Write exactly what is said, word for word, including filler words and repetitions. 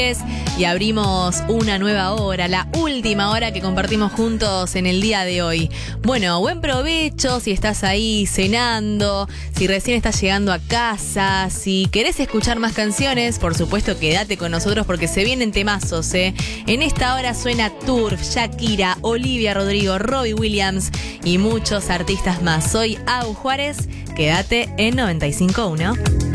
Y abrimos una nueva hora, la última hora que compartimos juntos en el día de hoy. Bueno, buen provecho si estás ahí cenando, si recién estás llegando a casa, si querés escuchar más canciones, por supuesto quédate con nosotros porque se vienen temazos, ¿eh? En esta hora suena Turf, Shakira, Olivia Rodrigo, Robbie Williams y muchos artistas más. Soy Au Juárez, quédate en noventa y cinco punto uno.